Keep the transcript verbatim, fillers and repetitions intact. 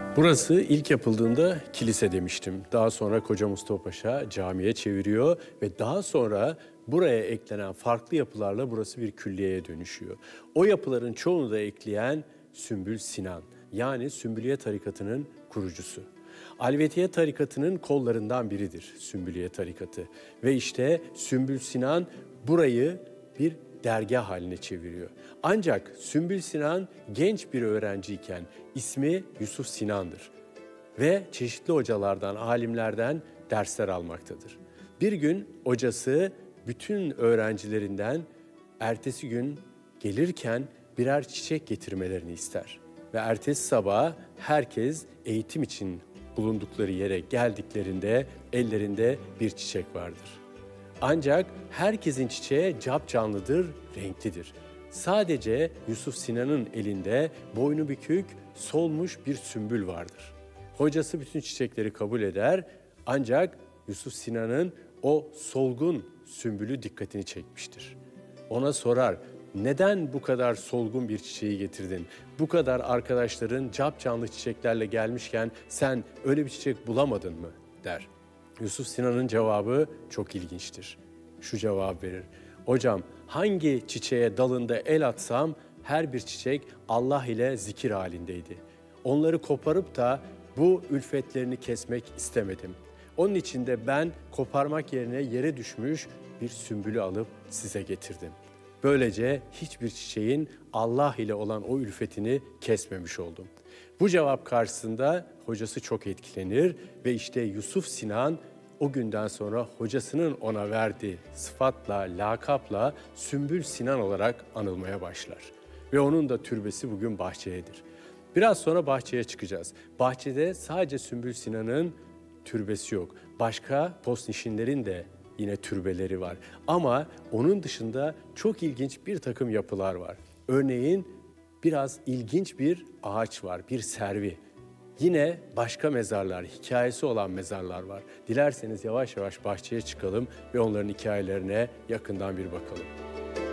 Burası ilk yapıldığında kilise demiştim. Daha sonra Koca Mustafa Paşa camiye çeviriyor ve daha sonra buraya eklenen farklı yapılarla burası bir külliyeye dönüşüyor. O yapıların çoğunu da ekleyen Sümbül Sinan, yani Sümbüliye tarikatının kurucusu. Alvetiye tarikatının kollarından biridir Sümbüliye tarikatı. Ve işte Sümbül Sinan burayı bir dergah haline çeviriyor. Ancak Sümbül Sinan genç bir öğrenciyken ismi Yusuf Sinan'dır ve çeşitli hocalardan, alimlerden dersler almaktadır. Bir gün hocası bütün öğrencilerinden ertesi gün gelirken birer çiçek getirmelerini ister. Ve ertesi sabah herkes eğitim için bulundukları yere geldiklerinde ellerinde bir çiçek vardır. Ancak herkesin çiçeği capcanlıdır, renklidir. Sadece Yusuf Sinan'ın elinde boynu bükük, solmuş bir sümbül vardır. Hocası bütün çiçekleri kabul eder ancak Yusuf Sinan'ın o solgun sümbülü dikkatini çekmiştir. Ona sorar, neden bu kadar solgun bir çiçeği getirdin? Bu kadar arkadaşların capcanlı çiçeklerle gelmişken sen öyle bir çiçek bulamadın mı? Der. Yusuf Sinan'ın cevabı çok ilginçtir. Şu cevap verir. Hocam hangi çiçeğe dalında el atsam her bir çiçek Allah ile zikir halindeydi. Onları koparıp da bu ülfetlerini kesmek istemedim. Onun için de ben koparmak yerine yere düşmüş bir sümbülü alıp size getirdim. Böylece hiçbir çiçeğin Allah ile olan o ülfetini kesmemiş oldum. Bu cevap karşısında hocası çok etkilenir ve işte Yusuf Sinan o günden sonra hocasının ona verdiği sıfatla, lakapla Sümbül Sinan olarak anılmaya başlar. Ve onun da türbesi bugün Bahçe'yedir. Biraz sonra Bahçe'ye çıkacağız. Bahçe'de sadece Sümbül Sinan'ın türbesi yok. Başka postnişinlerin de yine türbeleri var. Ama onun dışında çok ilginç bir takım yapılar var. Örneğin biraz ilginç bir ağaç var, bir servi. Yine başka mezarlar, hikayesi olan mezarlar var. Dilerseniz yavaş yavaş Bahçe'ye çıkalım ve onların hikayelerine yakından bir bakalım.